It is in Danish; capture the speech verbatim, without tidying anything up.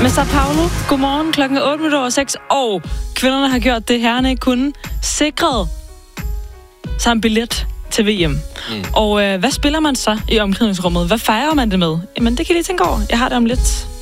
med Sao Paulo. Godmorgen, klokken er otte minutter over seks, og kvinderne har gjort det, herrerne ikke kunne. Sikret sig en billet til V M. Mm. Og øh, hvad spiller man så i omklædningsrummet? Hvad fejrer man det med? Jamen, det kan I lige tænke over. Jeg har det om lidt.